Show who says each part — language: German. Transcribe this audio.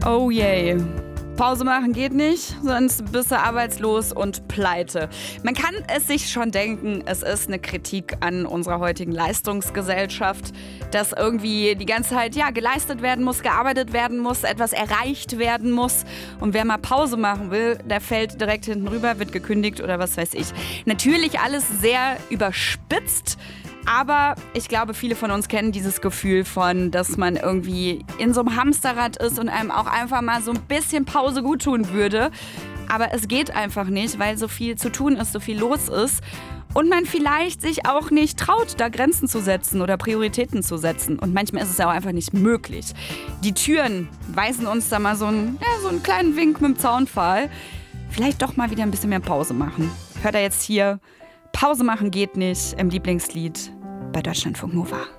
Speaker 1: Oh yay. Pause machen geht nicht, sonst bist du arbeitslos und pleite. Man kann es sich schon denken, es ist eine Kritik an unserer heutigen Leistungsgesellschaft, dass irgendwie die ganze Zeit geleistet werden muss, gearbeitet werden muss, etwas erreicht werden muss. Und wer mal Pause machen will, der fällt direkt hinten rüber, wird gekündigt oder was weiß ich. Natürlich alles sehr überspitzt. Aber ich glaube, viele von uns kennen dieses Gefühl von, dass man irgendwie in so einem Hamsterrad ist und einem auch einfach mal so ein bisschen Pause gut tun würde. Aber es geht einfach nicht, weil so viel zu tun ist, so viel los ist. Und man vielleicht sich auch nicht traut, da Grenzen zu setzen oder Prioritäten zu setzen. Und manchmal ist es ja auch einfach nicht möglich. Die Türen weisen uns da mal so einen kleinen Wink mit dem Zaunpfahl. Vielleicht doch mal wieder ein bisschen mehr Pause machen. Hört er jetzt hier, Pause machen geht nicht, im Lieblingslied bei Deutschlandfunk Nova.